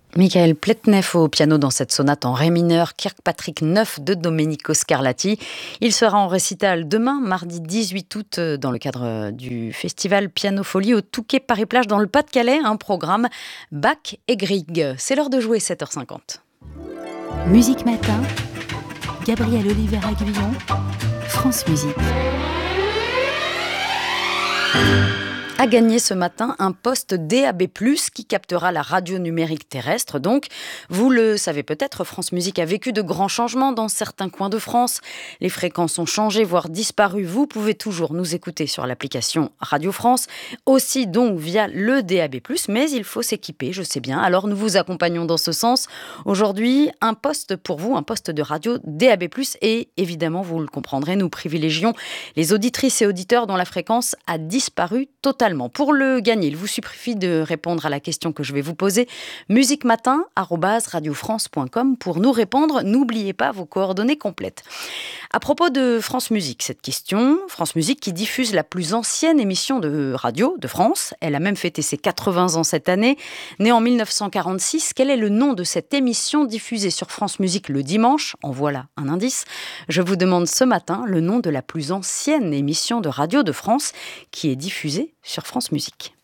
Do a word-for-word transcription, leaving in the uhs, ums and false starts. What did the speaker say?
Michael Pletnev au piano dans cette sonate en ré mineur Kirkpatrick neuf de Domenico Scarlatti. Il sera en récital demain, mardi dix-huit août, dans le cadre du festival Piano Folie au Touquet Paris-Plage dans le Pas-de-Calais, un programme Bach et Grieg. C'est l'heure de jouer, sept heures cinquante. Musique Matin, Gabriel Oliver-Aguillon, France Musique. A gagné ce matin un poste D A B plus, qui captera la radio numérique terrestre. Donc, vous le savez peut-être, France Musique a vécu de grands changements dans certains coins de France. Les fréquences ont changé, voire disparu. Vous pouvez toujours nous écouter sur l'application Radio France, aussi donc via le D A B plus, mais il faut s'équiper, je sais bien. Alors nous vous accompagnons dans ce sens. Aujourd'hui, un poste pour vous, un poste de radio D A B plus, et évidemment, vous le comprendrez, nous privilégions les auditrices et auditeurs dont la fréquence a disparu totalement. Pour le gagner, il vous suffit de répondre à la question que je vais vous poser. musiquematin arobase radiofrance point com pour nous répondre. N'oubliez pas vos coordonnées complètes. À propos de France Musique, cette question, France Musique qui diffuse la plus ancienne émission de radio de France. Elle a même fêté ses quatre-vingts ans cette année. Née en mille neuf cent quarante-six, quel est le nom de cette émission diffusée sur France Musique le dimanche ? En voilà un indice. Je vous demande ce matin le nom de la plus ancienne émission de radio de France qui est diffusée sur France Musique.